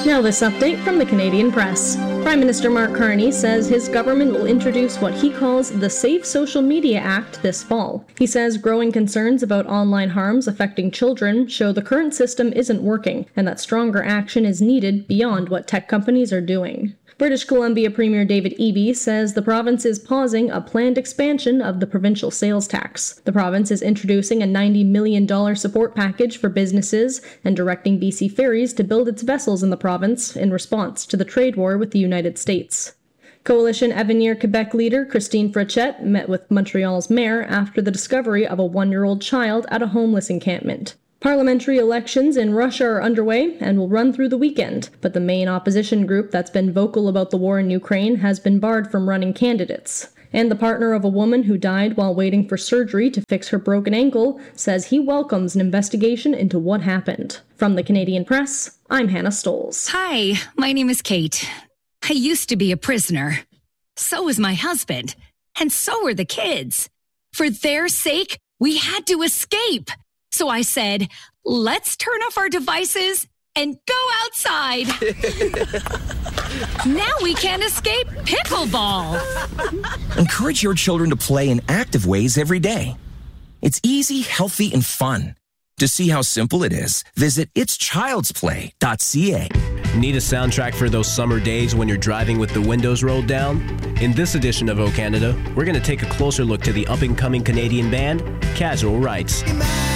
Now this update from the Canadian Press. Prime Minister Mark Carney says his government will introduce what he calls the Safe Social Media Act this fall. He says growing concerns about online harms affecting children show the current system isn't working and that stronger action is needed beyond what tech companies are doing. British Columbia Premier David Eby says the province is pausing a planned expansion of the provincial sales tax. The province is introducing a $90 million support package for businesses and directing BC Ferries to build its vessels in the province in response to the trade war with the United States. Coalition Avenir Quebec leader Christine Frechette met with Montreal's mayor after the discovery of a 1-year-old child at a homeless encampment. Parliamentary elections in Russia are underway and will run through the weekend, but the main opposition group that's been vocal about the war in Ukraine has been barred from running candidates. And the partner of a woman who died while waiting for surgery to fix her broken ankle says he welcomes an investigation into what happened. From the Canadian Press, I'm Hannah Stolz. Hi, my name is Kate. I used to be a prisoner. So was my husband. And so were the kids. For their sake, we had to escape. So I said, let's turn off our devices and go outside. Now we can escape pickleball. Encourage your children to play in active ways every day. It's easy, healthy, and fun. To see how simple it is, visit itschildsplay.ca. Need a soundtrack for those summer days when you're driving with the windows rolled down? In this edition of O Canada, we're going to take a closer look to the up-and-coming Canadian band, Casual Rights.